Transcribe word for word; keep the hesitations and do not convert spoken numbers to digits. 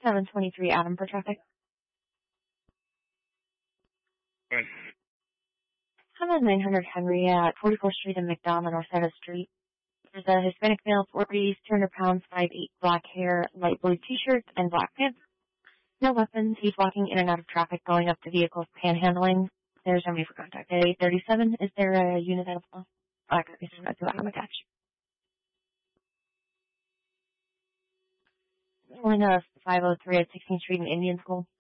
seven twenty-three Adam for traffic. Right. I'm at nine hundred Henry at forty-fourth Street and McDonald, north side of the street. There's a Hispanic male, forties, two hundred pounds, five eight, black hair, light blue t-shirt, and black pants. No weapons. He's walking in and out of traffic, going up to vehicles, panhandling. There's somebody for contact at eight thirty-seven. Is there a unit available? I could be sent to Adam attached. Elena five oh three at sixteenth Street in Indian School.